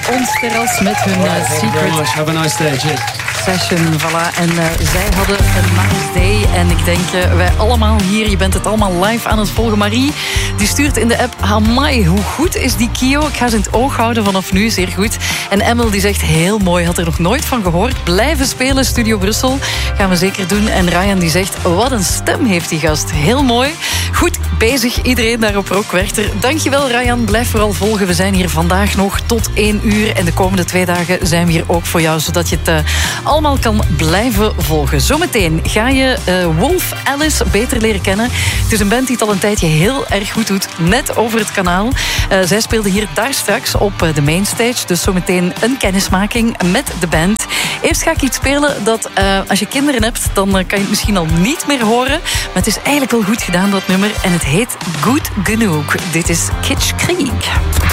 ons terras met hun Secret Have a nice day. Cheers. Session. Voilà. En zij hadden een nice day. En ik denk, wij allemaal hier, je bent het allemaal live aan het volgen. Marie, die stuurt in de app, amai, hoe goed is die Kio? Ik ga ze in het oog houden vanaf nu, zeer goed. En Emil die zegt, heel mooi, had er nog nooit van gehoord. Blijven spelen, Studio Brussel. Gaan we zeker doen. En Ryan die zegt, wat een stem heeft die gast. Heel mooi. Goed bezig, iedereen daar op Rockwerchter. Dankjewel Ryan, blijf vooral volgen. We zijn hier vandaag nog tot 1 uur. En de komende 2 dagen zijn we hier ook voor jou, zodat je het allemaal kan blijven volgen. Zometeen ga je Wolf Alice beter leren kennen. Het is een band die het al een tijdje heel erg goed doet, net over het kanaal. Zij speelde hier daar straks op de mainstage, dus zometeen een kennismaking met de band. Eerst ga ik iets spelen dat als je kinderen hebt, dan kan je het misschien al niet meer horen, maar het is eigenlijk wel goed gedaan, dat nummer, en het heet Goed Genoeg. Dit is Kitsch Krieg.